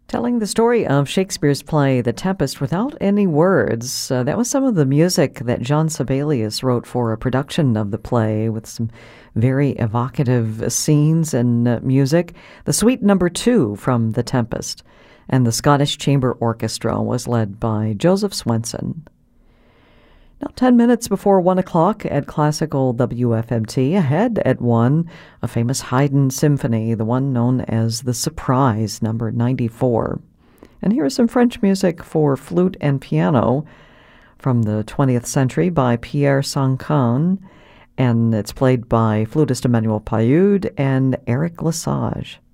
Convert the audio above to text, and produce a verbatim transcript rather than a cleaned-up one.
Telling the story of Shakespeare's play The Tempest without any words. Uh, that was some of the music that John Sibelius wrote for a production of the play, with some very evocative scenes and uh, music. The Suite Number Two from The Tempest, and the Scottish Chamber Orchestra was led by Joseph Swenson. Now, ten minutes before one o'clock at Classical W F M T, ahead at one, a famous Haydn symphony, the one known as the Surprise, number ninety-four. And here is some French music for flute and piano from the twentieth century by Pierre Sancan, and it's played by flutist Emmanuel Payud and Eric Lesage.